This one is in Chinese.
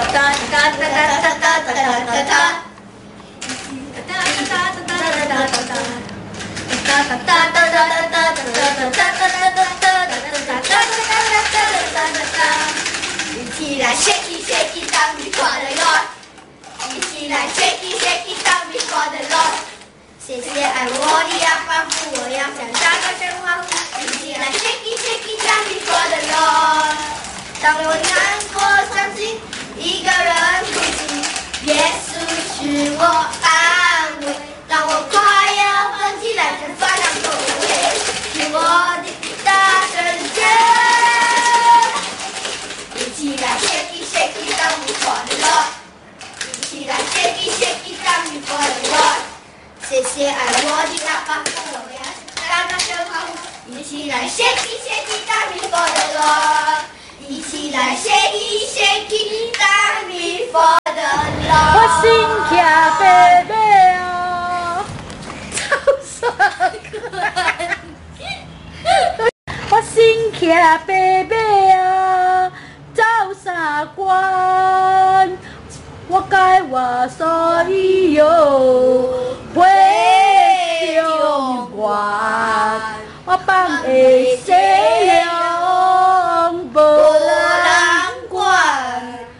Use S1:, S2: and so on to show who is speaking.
S1: 起来 shake it shake it down before the Lord， 一起来 shake it shake it down before the Lord。谢谢爱我的呀，欢呼我呀，向大高声欢呼，一起来 shake it shake it down before the Lord。当我难过伤心，一个人哭泣，耶稣是我安慰。当我快要放弃来这烦恼走位，是我的大声叫。一起来 shake it shake it down before the Lord， 一起来 shake it shake it down before the Lord。谢谢爱我的阿爸，我呀大大声欢呼，一起来 shake it shake it down before the Lord， 一起来 shake it shake it down before the Lord。
S2: 我心跳贝贝啊，超帅哥！我心跳贝贝啊，走啥关？我该我所有会中关，我放下